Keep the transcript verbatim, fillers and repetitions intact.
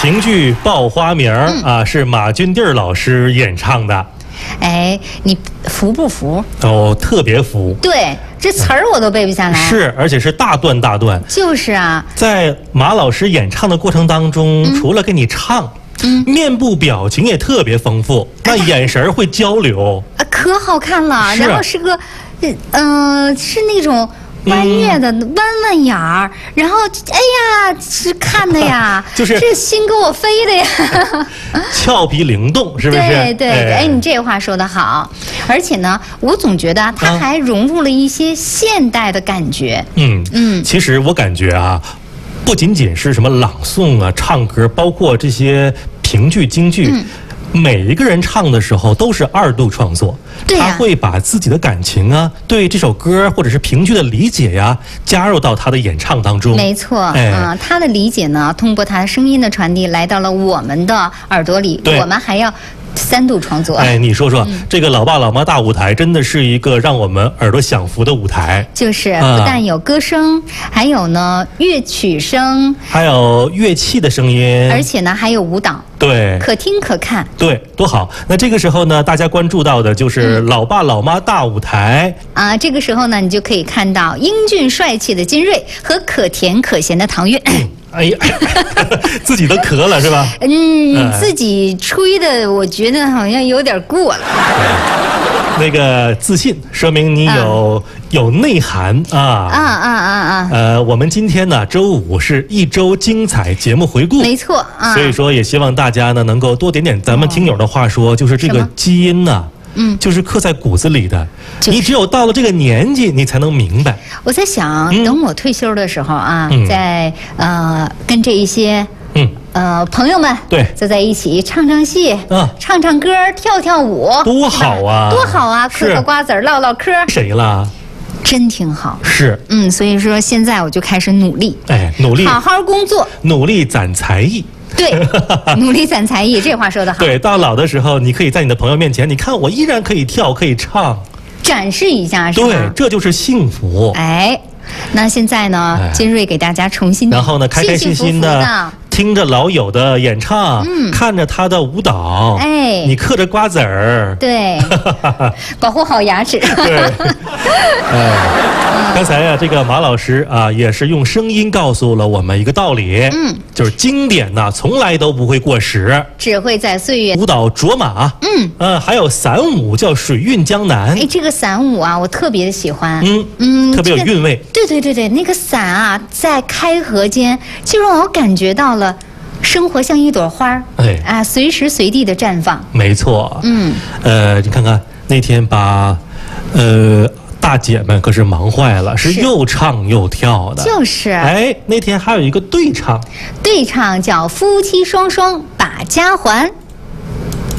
评剧《报花名》嗯、啊，是马君娣老师演唱的。 哎，你服不服？ 哦，特别服。 对，这词儿我都背不下来。 是，而且是大段大段。 就是啊， 在马老师演唱的过程当中，嗯、除了给你唱，嗯，面部表情也特别丰富，那眼神会交流， 啊，可好看了。 是然后是个，嗯、呃，是那种。弯月的弯弯眼儿，嗯、然后哎呀，是看的呀， 就是这心给我飞的呀， 俏皮灵动，是不是？ 对对对，哎, 哎，你这话说得好。而且呢，我总觉得它还融入了一些现代的感觉。 嗯嗯，其实我感觉啊，不仅仅是什么朗诵啊、唱歌，包括这些评剧、京剧。嗯，每一个人唱的时候都是二度创作， 对呀、 他会把自己的感情啊，对这首歌或者是评剧的理解呀，加入到他的演唱当中。 没错，哎、啊，他的理解呢，通过他的声音的传递，来到了我们的耳朵里，我们还要三度创作。 哎，你说说，嗯、这个老爸老妈大舞台，真的是一个让我们耳朵享福的舞台。 就是不但有歌声，啊、还有呢乐曲声， 还有乐器的声音， 而且呢还有舞蹈。 对， 可听可看， 对，多好。那这个时候呢，大家关注到的就是老爸老妈大舞台、 嗯、啊。这个时候呢，你就可以看到英俊帅气的金瑞和可甜可咸的唐月。 哎呀，自己都咳了是吧？ 嗯，哎、自己吹的，我觉得好像有点过了。 那个自信，说明你有、啊、有内涵啊！ 啊啊啊啊！ 呃，我们今天呢，周五是一周精彩节目回顾， 没错啊。 所以说，也希望大家呢能够多点点咱们听友的话说，哦、就是这个基因呢、啊，嗯，就是刻在骨子里的。就是、你只有到了这个年纪，你才能明白。 我在想，嗯、等我退休的时候啊，嗯、在呃跟这一些。嗯，呃，朋友们， 对， 坐在一起唱唱戏，嗯，唱唱歌，跳跳舞， 多好啊， 多好啊，嗑嗑瓜子儿，唠唠嗑。 谁了？ 真挺好。 是， 嗯，所以说现在我就开始努力， 哎，努力， 好好工作， 努力攒才艺。 对，努力攒才艺，这话说得好。 对，到老的时候，你可以在你的朋友面前，你看我依然可以跳，可以唱， 展示一下，是吧？ 对，这就是幸福。 哎，那现在呢，哎、金瑞给大家重新， 然后呢，开开心心的。听着老友的演唱，嗯，看着他的舞蹈，哎，你嗑着瓜子儿， 对，保护好牙齿。 对，哎，刚才呀、啊，这个马老师啊，也是用声音告诉了我们一个道理，嗯，就是经典呐、啊，从来都不会过时， 只会在岁月。 舞蹈卓玛，嗯，呃，还有散舞叫水韵江南。 哎，这个散舞啊，我特别的喜欢， 嗯嗯，特别有韵味。 这个、对对对对，那个伞啊，在开合间，就让我感觉到了。生活像一朵花，哎啊，随时随地的绽放。 没错，嗯，呃，你看看那天把，呃，大姐们可是忙坏了，是又唱又跳的。 就是， 哎，那天还有一个对唱， 对唱叫夫妻双双把家还。